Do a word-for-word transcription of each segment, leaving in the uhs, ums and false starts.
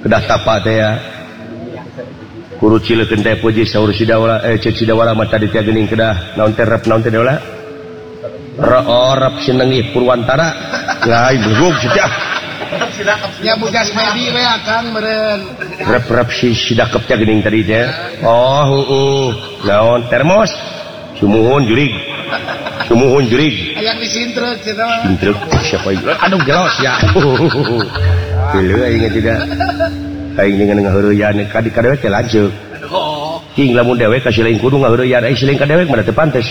kedah tapak teh ya kudu cileukeun teh puji saur sidawala eh cek sidawala mata di tia geuning kedah naon teh rep naon teh daula rep sinengih Purwantara lain beugug sudah ya bugas medi we akang meureun rep-rep si sidakep teh geuning tadi teh oh heeh naon termos sumuhun jurig sumuhun jurig aya di sintreuk cenah sintreuk siapa itu aduh gelos ya Gila aing juga. Aing dengan ngaheureuyaan ka di kadewek teh lanceuk. King lamun dewek ka sileung kudu ngaheureuyaan aing sileung ka dewek mah teu pantes.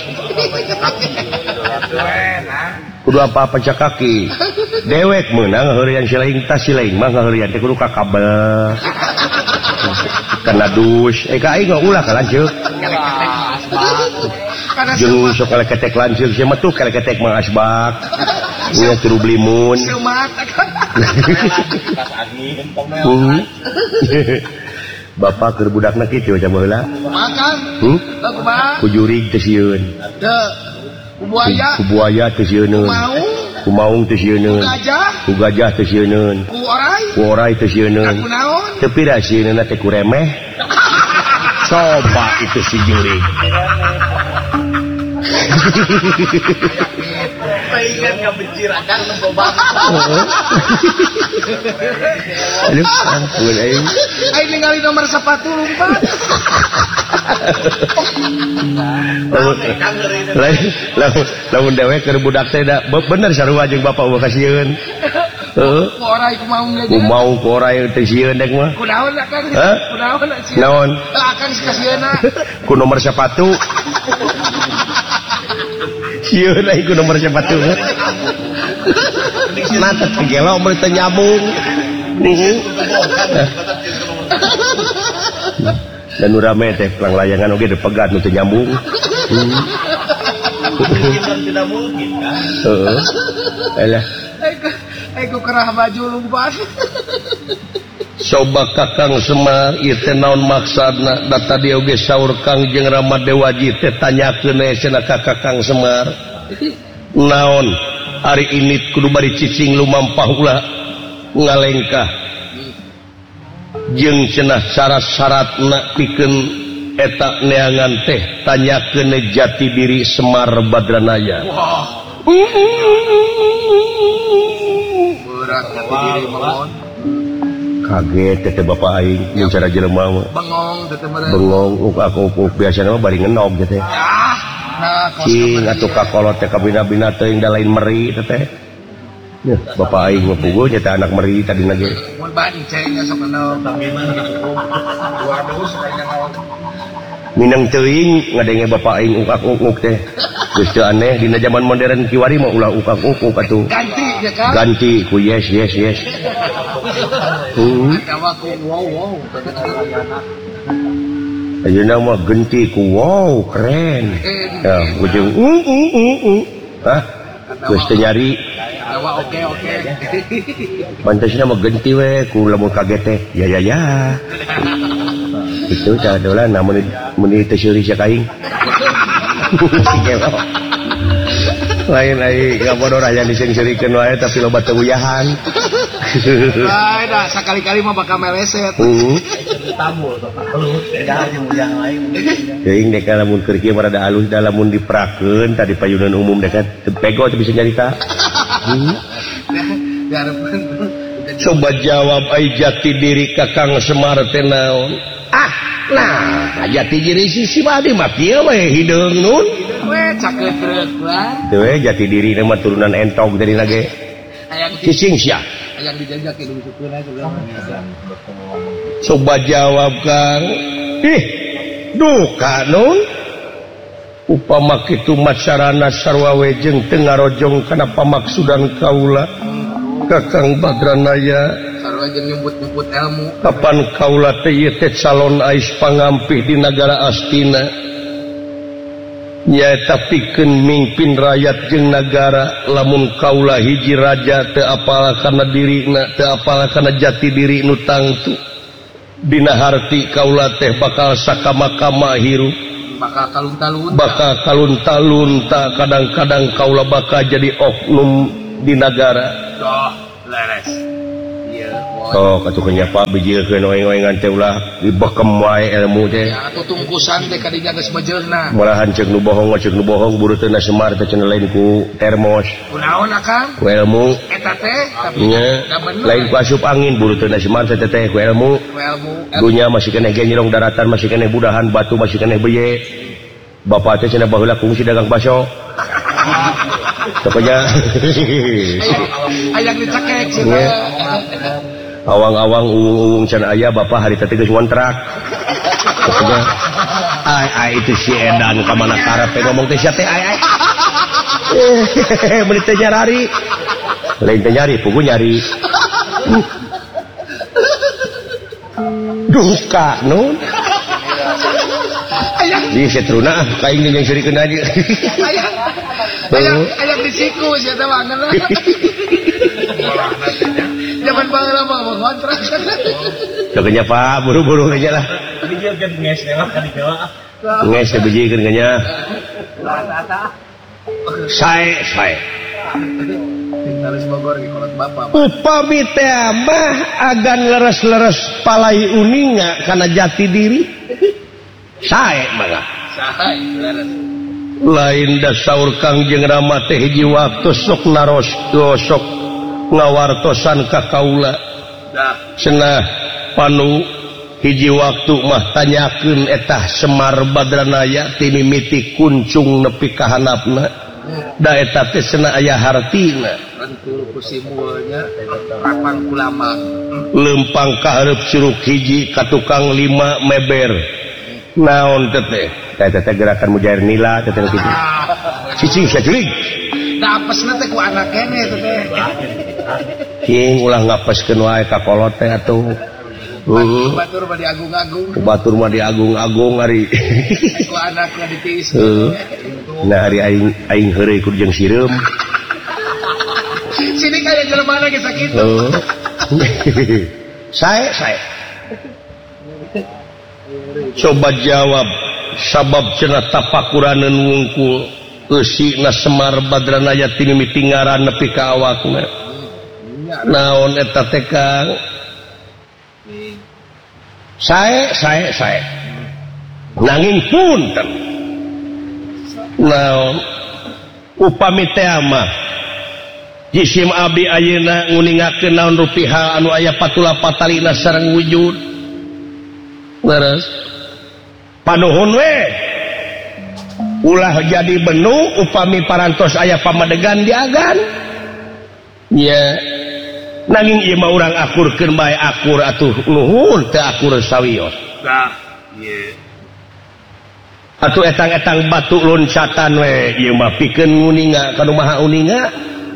Kudu apa-apa cak kaki. Dewek meunang ngaheureuyaan sileung tah sileung mah ngaheureuyaan teh kudu ka kabel. Kana dus. Eh ka aing ulah ka lanceuk. Jeung sok ketek lanceuk sia mah tuh ketek mah asbak. Nya turu blimun. Bapak keur budakna kitu ca baheula. Makan. Hmm? Ku jurig teh sieun. Teu. Ku buaya. Ku buaya teh sieun. Ku maung teh sieun. Ku gajah. Ku gajah teh sieun. Ku orai. Ku orai teh sieun. Ku naon? Teu pira sieunna teh ku remeh. Coba itu si jurig. Paingan kabecirakan lembobang. Aduh, ampun aing. Aing ningali nomor sepatu lumpat. Lain, lamun lamun dewek keur budak teh da bener sarua jeung bapak eueuh kasieun. Heeh. Ku orai ku maung ge. Ku mau ku orai teh sieun dek mah. Ku naon akan? Ku naon sieun? Naon? Akan kasieuna. Ku nomor sepatu. Sieun aing ku nomor sepatu. Nah teh gelo meureun teh nyambung. Dan nu rame teh pelang layangan oge dipegat nu teu nyambung. Mungkin tidak mungkin kan? Heeh. Alah. Ego kerah baju lumpat. Coba Kakang Semar ieu teh naon maksudna da tadi oge saur Kang jeung Rama Dewaji teh tanyakeun cenah ka Kakang Semar. Naon ari ini kudu bari cicing lumampah ulah ngalengkah jeung cenah syarat-syaratna pikeun eta neangan teh tanyakeun jati diri Semar Badranaya. Wah. Berat jati diri mohon. Kaget teh bapak aing mun cara jelema mah. Bengong teh meureun. Bengong uk aku uk biasana mah bari ngenog teh. Nah, cing atuh ka kolot teh ka bina-bina teuing da lain meri teh teh. Nya bapak aing mah puguh nya teh anak meri tadina ge. Mun banceng sok enak bagaimana dua dos kayaknya naon. Minang teuing ngadenge bapak aing uk-uk teh. Geus teu aneh dina zaman modern kiwari mah ulah uk-uk atuh. Ganti ya kan? Ganti ku yes yes yes. Hmm. Atawa ku wow wow Ayeuna mah genti ku wow keren. Ya, ujung uh uh uh uh. Hah? Geus teu nyari. Atawa oke oke. Pantesna mah genti we ku lamun kaget teh. Ya ya ya. Itu tah dola namun mun teu seuri sia kaing. Lain ai ngabodor aya diseng-serikeun wae tapi loba teu uyahan. Ai da sakali-kali mah bakal meleset. Heeh. Tambul bapak halus da jeung uyang lain. Teuing dek lamun keur kieu mah rada alus da lamun diprakeun tadi payunan umum dek pego teh bisa nyarita. Heeh. Coba jawab ai jati diri Kakang Semar teh naon? Ah, nah jati diri si Madi mah kieu we hideung nun. We cakeutreuk lah. Teu we jati diri mah turunan entog dari lage. Hayang cicing sia. Hayang dijajak dulu sukeuna juga. Coba jawab Kang. Ih, duka nun. Upama kitu macarana sarua wejeng teu ngarojong kana pamaksudan kaula. Kakang Badranaya sarua jeung nyebut-nyebut ilmu. Kapan kaula teh ieu teh calon ais pangampih di negara Astina. Nyaeta pikeun mimpin rakyat jeung nagara lamun kaula hiji raja teu apal kana dirina teu apal kana jati diri nu tangtu. Dina harti kaula teh bakal sakama-kama hirup. Bakal kalunta-lunta. Bakal kalunta-lunta kadang-kadang kaula bakal jadi oknum di negara. Doh, leres. Ieu Oh katunya Pak bijilkeun oeng-oengan teh ulah dibekem wae ilmu teh. Ya atuh tungkusan teh kadinya geus mejeulna. Malahan ceuk nu bohong ceuk nu bohong buruteuna Semar teh cenah lain ku termos. Kunaon Akang? Ku ilmu. Eta teh tapi nya lain ku asup angin buruteuna Semar teh teh ku ilmu. Ku ilmu. Dunya masih keneh ge nyirong daratan masih keneh budahan batu masih keneh beye. Bapak teh cenah baheula kungsi dagang baso. Pokoknya ayang dicekek cenah. Awang-awang uung-uung can aya bapak hari teh geus ngontrak. Pokoknya ai ai itu si edan ka mana karepe ngomong teh sia teh ai ai. Eh meuli teh nyari. Lain teh nyari pugu nyari. Duka nun. Ayang di setruna kaing jeung sirikeun aja. Ayang ayang ayang disiku sia teh mangan. Zaman baheula mah ngontrak. Teu Pak, buru-buru aja lah. Dijieun nges teh mah kadi gawa. Nges teh bijieun ka nya. Sae, sae. Tinggal Bogor ge kolot bapa. Upami teh mah agan leres-leres palai uninga kana jati diri. Sae mangga. Sae leres. Lain da saur Kang jeung Rama teh hiji waktu sok naros sok ngawartosan ka kaula. Cenah panu hiji waktu mah tanyakeun etah Semar Badranaya ti mimiti kuncung nepi ka handapna. Da eta teh cenah aya hartina. Rentul ku simulnya rapang kulama. Lempang ka hareup curug hiji ka tukang lima meber. Naon teh teh? Eta teh gerakan mujair nila teh teh kitu. Cicing sajurig. Da apesna teh ku anak keneh teh teh. King ulah ngapeskeun wae ka kolot teh atuh. Heeh. Batur mah diagung-agung. Batur mah diagung-agung ari. Ku anakna ditiis. Heeh. Nah hari aing aing heureuy ku jeung sireum. Sini kaya jelema ge sakitu. Heeh. Sae sae. Coba jawab sabab cenah tapakuraneun wungkul eusina Semar Badranaya ti mimiti ngaran nepi ka awakna. Naon eta teh Kang? Sae sae sae. Nanging punten. Naon upami teh mah jisim abdi ayeuna nguningakeun naon rupiah anu aya patula patalina sareng wujud. Leres. Panuhun we ulah jadi benu upami parantos aya pamadegan diagan nya nanging ieu mah urang akurkeun bae akur atuh nuhun teu akur sawios Nah, ieu atuh etang-etang batu loncatan we ieu mah pikeun nguninga kanu maha uninga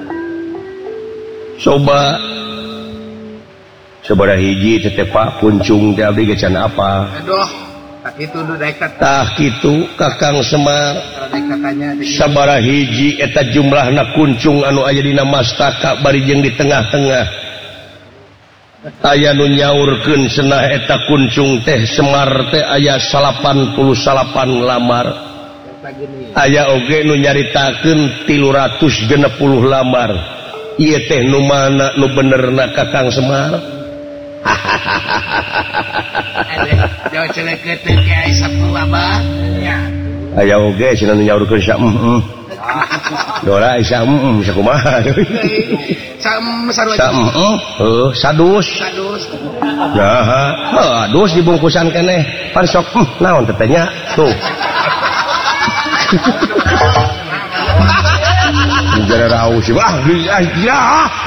coba sabaraha hiji teh Pak puncung teh abdi ge can apa aduh tak itu nu daek tah kitu Kakang Semar daek katanya sabaraha hiji eta jumlahna kuncung anu aya dina mastaka bari jeung di tengah-tengah aya nu nyaurkeun cenah eta kuncung teh Semar teh aya salapan puluh salapan lamar aya oge nu nyaritakeun tilu ratus genep puluh lamar ieu teh nu mana nu benerna Kakang Semar jauh celeket teh kayak satu abah ya aya oge cenah nu nyaurkeun sa heeh dola isa heeh sakumaha sam sarua sa heeh heuh sadus sadus nah heuh dus dibungkusan keneh pan sok naon teh nya tuh Negara raus sih wah ya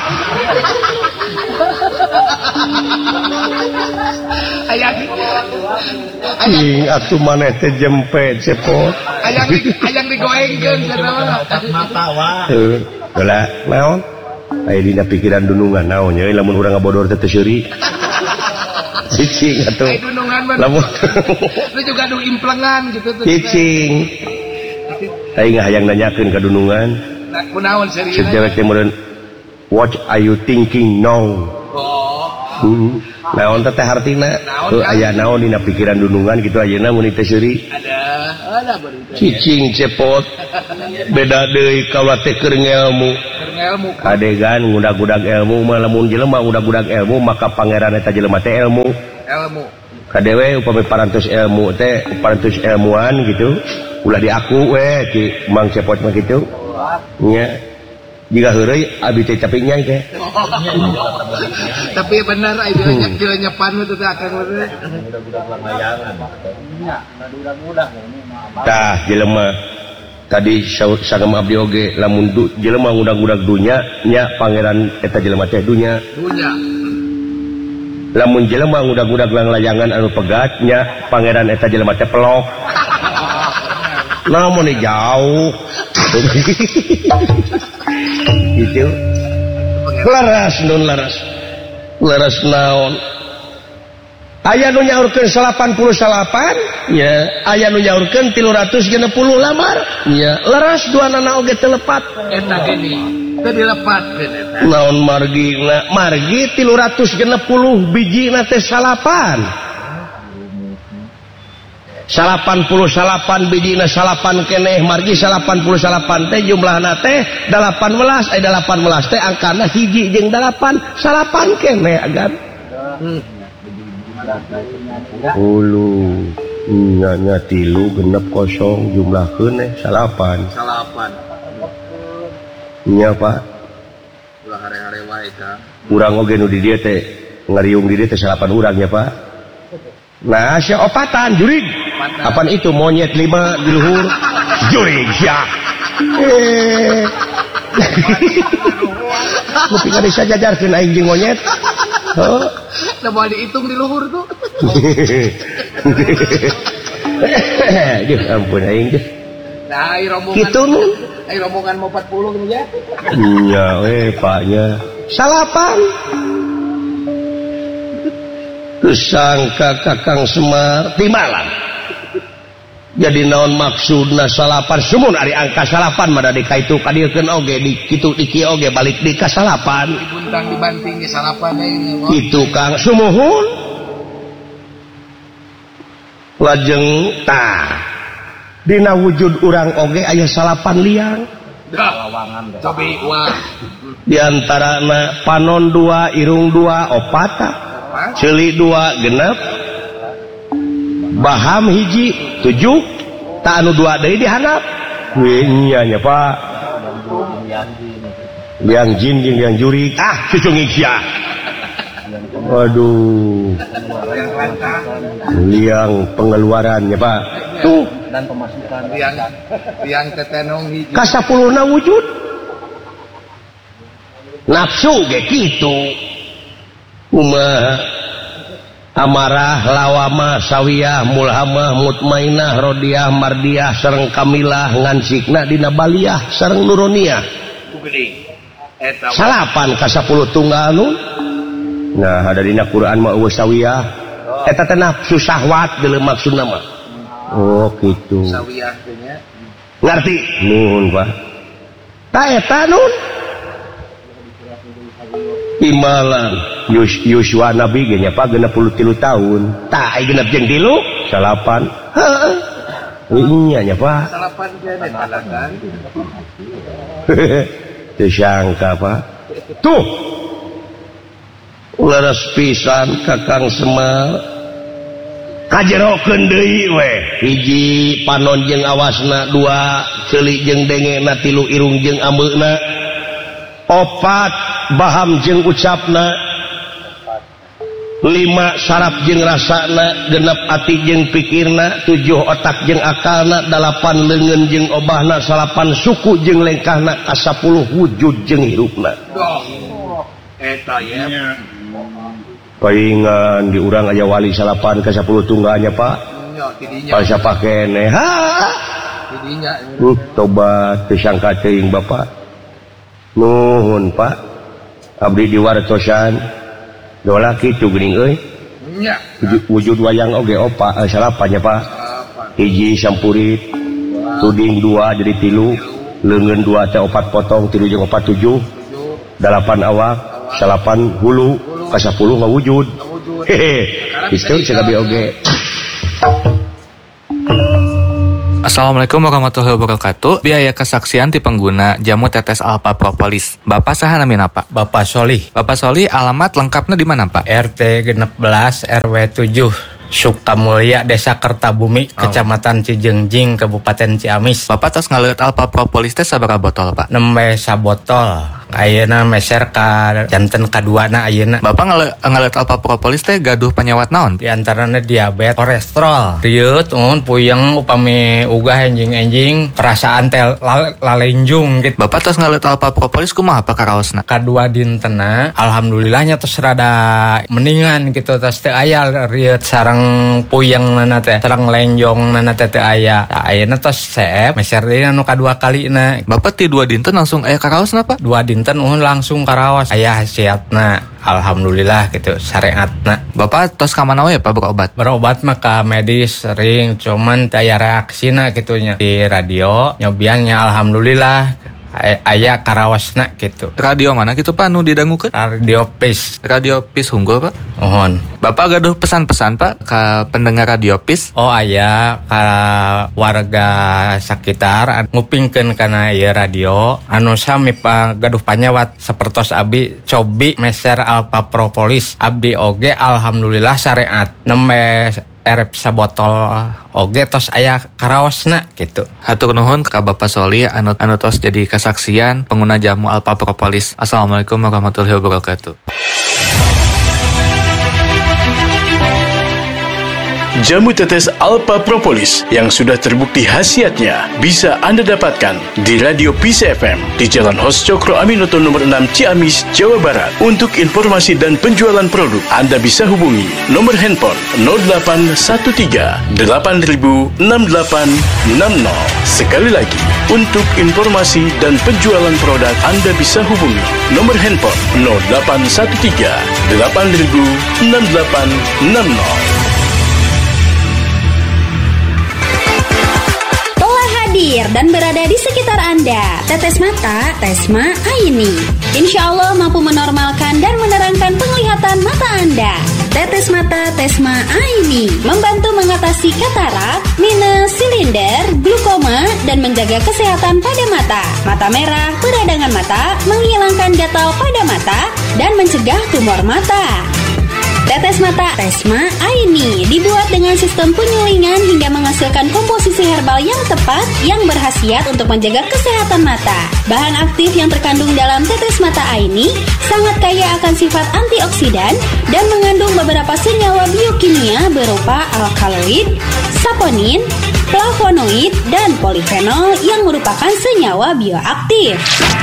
ayang ing atuh maneh teh jempet cepot ayang ayang digoengkeun cenah mata wah heuh dola naon aya dina pikiran dunungan naon nya lamun urang ngabodor teh teu seuri cicing atuh ai dunungan mah lamun lu juga nu implengan gitu tuh cicing aing hayang nanyakeun ka dunungan kunaon serius cewek teh meureun what are you thinking now oh hmm. naon teh hartina teu aya naon dina pikiran dunungan kitu ayeuna mun teh seuri ada ada bari cicing cepot beda deui kaula teh keur ngelmu ngelmu adegan ngudag-udag ilmu mah lamun jelema ngudag-udag ilmu maka pangeran eta jelema teh ilmu ilmu kadewe upami parantos ilmu teh parantos ilmuwan gitu ulah diaku we ki Mang Cepot mah kitu nya jika heureuy abi teh tapi nyai teh tapi bener ai bilanya bilanya panu teh akan bener tah jelema tadi sagem abdi oge lamun jelema ngudag-udag dunya nya pangeran eta jelema teh dunya dunya lamun jelema ngudag-udag layangan anu pegat nya pangeran eta jelema teh pelok namun jauh gitu laras nun laras laras naon aya nu nyaurkeun salapan puluh salapan ya aya nu nyaurkeun tilu ratus genep puluh lamar ya laras duanana oge teu lepat eta gini teu dilepatkeun eta naon margina margi tilu ratus genep puluh bijina teh salapan salapan puluh salapan bijina salapan keneh margi salapan puluh salapan teh jumlahna teh delapan belas eh delapan belas teh angkana hiji jeung delapan salapan keneh agan hmm. Ulu nya tilu genep kosong jumlahkeun eh salapan salapan nya Pak ulah hare-hare wae ka urang oge nu di dieu teh ngariung di dieu teh salapan urang ya Pak nah sia opatan jurig apaan itu monyet lima di luhur jurig ya eh mungkin ada bisa jajarkeun aing jeung monyet oh da mau dihitung di luhur tuh Duh ampun aing teh nah ai rombongan kitu nu ai rombongan mau empat puluh gitu ya iya we paknya salapan kesangka Kakang Semar timalan jadi naon maksudna salapan sumun ari angka salapan mah da kaitu kadiekeun oge di kitu di kieu oge balik di ka salapan dibuntang dibanting di salapan ini kitu Kang sumuhun lajeng tah dina wujud urang oge aya salapan liang lawangan cobi wah di antarana panon dua irung dua opata ceuli dua genep baham hiji tujuh tak anu dua deui diharap nya nya Pak liang jin jeung liang jurig ah cucung sia waduh liang pengeluaran ya Pak tuh dan pemasukan liang liang tetenong hiji ka sapuluhna wujud nafsu ge kitu ummah amarah lawamah sawiyah mulhamah mutmainah rodiyah mardiyah sareng kamilah ngansikna dina baliyah sareng nuroniyah salapan ka sapuluh tunggal nu nah ada dina Quran mah eueuh sawiyah eta teh nafsu syahwat deuleu maksudna mah oh kitu sawiyah teh nya ngarti nuhun Pak ta eta nun imalan Yus, Yuswa Nabi genya Pak genep puluh tilu tahun tak ai genep jeung tilu salapan heeh iya nya Pak salapan keneh talagan teu sangka Pak tuh leres pisan Kakang Semar kajerokeun deui we hiji panon jeung awasna dua ceuli jeung dengena tilu irung jeung ambeuna opat baham jeung ucapna lima saraf jeung rasana genep ati jeung pikirna tujuh otak jeung akalna dalapan leungeun jeung obahna salapan suku jeung lengkahna ka sapuluh wujud jeung hirupna eta ya paingan di urang aya wali salapan ka sepuluh tunggalnya Pak nya tidinya pa siapa keneh ha tidinya uh, tobat teu sangka teuing Bapak nuhun Pak abdi diwartosan dola kitu geuning euy nya wujud wayang oge opa eh, salapan ya Pak hiji sampurit tuding dua jadi tilu leungeun dua teh opat potong tilu jeung opat tujuh dalapan awak salapan hulu ka sapuluh ngawujud Hehe. Itu cek abi oge. Assalamualaikum warahmatullahi wabarakatuh. Biaya kesaksian ti pengguna jamu tetes alpha propolis. Bapak saha namina Pak? Bapak Soli. Bapak Soli, alamat lengkapnya di mana Pak? R T enam belas R W tujuh Sukamulya, Desa Kertabumi, oh. Kecamatan Cijengjing, Kabupaten Ciamis. Bapak tos ngaliat alpha propolis teh sabaraha botol Pak? Nembe sabotol. Ayeuna meser ka janten kaduana ayeuna. Bapak ngaliat, ngaliat alpha propolis teh gaduh penyewat naon? Di antaranya diabetes, kolesterol, riut, un puyeng upami ugah enjing-enjing, perasaan teh lalenjung gitu. Bapak tos ngaliat alpha propolis kumaha Pak karaosna? Kadua dintena alhamdulillahnya tos rada mendingan gitu, tos teu aya riut sareng puyeng nana teh, sareng lenjong nana teh teu aya. Nah, ayeuna tos seep meser deui anu kadua kalina. Bapak ti dua dinten langsung aya karaosna Pak? Dua dinten uhun langsung karaos aya hasiatna. Alhamdulillah gitu syariatna. Bapak tos ka mana we Pak berobat? Berobat mah ka medis sering, cuman teu aya reaksina kitunya. Di radio nyobiannya alhamdulillah aya karaosna gitu. Radio mana gitu Pak nu didangukeun? Radio Pis. Radio Pis unggul Pak? Mohon. Bapak gaduh pesan-pesan Pak ka pendengar Radio Pis? Oh aya ka warga sekitar ngupingkeun kana ieu radio anu sami Pak gaduh panyawat sapertos abdi cobi meser alpha propolis. Abdi oge alhamdulillah syariat nembe erep sabotol oge tos aya karaosna gitu. Hatur nuhun ka Bapak Soli anu anu tos jadi kesaksian pengguna jamu alpha propolis. Assalamualaikum warahmatullahi wabarakatuh. Jamu tetes alpha propolis yang sudah terbukti khasiatnya bisa Anda dapatkan di Radio Peace F M di Jalan Hos Cokro Aminoto nomor enam Ciamis, Jawa Barat. Untuk informasi dan penjualan produk, Anda bisa hubungi nomor handphone nol delapan satu tiga delapan nol enam delapan enam nol. Sekali lagi, untuk informasi dan penjualan produk, Anda bisa hubungi nomor handphone nol delapan satu tiga delapan nol enam delapan enam nol. Dan berada di sekitar Anda. Tetes mata, Tesma Aini. Insya Allah mampu menormalkan dan menerangkan penglihatan mata Anda. Tetes mata Tesma Aini membantu mengatasi katarak, minus, silinder, glukoma, dan menjaga kesehatan pada mata. Mata merah, peradangan mata, menghilangkan gatal pada mata, dan mencegah tumor mata. Tetes mata Tesma Aini dibuat dengan sistem penyulingan hingga menghasilkan komposisi herbal yang tepat yang berkhasiat untuk menjaga kesehatan mata. Bahan aktif yang terkandung dalam tetes mata Aini sangat kaya akan sifat antioksidan dan mengandung beberapa senyawa biokimia berupa alkaloid, saponin, flavonoid, dan polifenol yang merupakan senyawa bioaktif.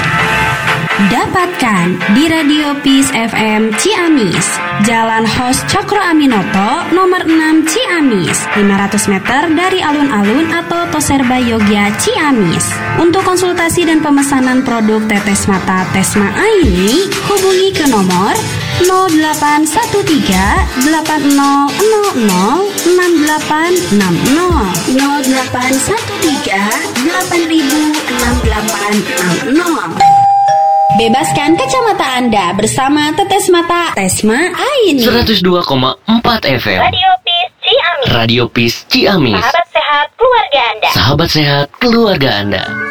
Dapatkan di Radio Peace F M Ciamis, Jalan Hos Cokro Aminoto nomor enam Ciamis, lima ratus meter dari alun-alun atau Toserba Yogya Ciamis. Untuk konsultasi dan pemesanan produk tetes mata Tesma Aini, hubungi ke nomor nol delapan satu tiga delapan nol nol nol enam delapan enam nol nol delapan satu tiga delapan enam delapan enam nol. Bebaskan kacamata Anda bersama tetes mata Tesma Aini. seratus dua koma empat F M Radio Peace Ciamis. Radio Peace Ciamis. Sahabat sehat keluarga Anda. Sahabat sehat keluarga Anda.